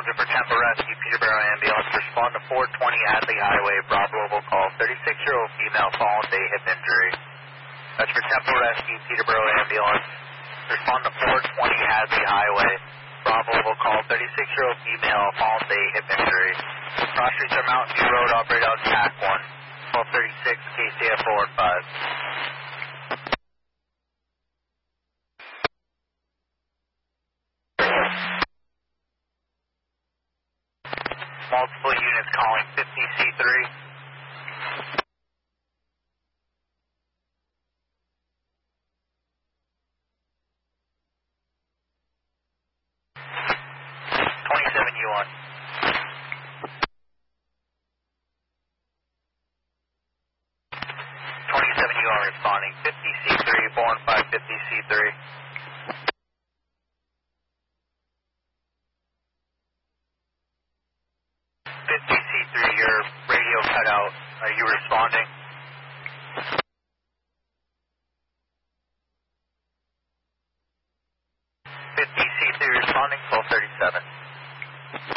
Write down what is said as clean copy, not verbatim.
Challenger for Temple Rescue, Peterborough Ambulance. Respond to 420 Hadley Highway, Bravo will call 36-year-old female fallen day hip injury. That's for Temple Rescue, Peterborough Ambulance. Respond to 420 Hadley Highway, Bravo will call 36-year-old female fallen day hip injury. Cross streets are Mountain View Road, operate out TAC 1, 1236 KCF 45. Multiple units calling 50C3. 27U1. 27U1 responding. 50C3, 415 50C3. 50C3, your radio cut out. Are you responding? 50C3 responding, 1237.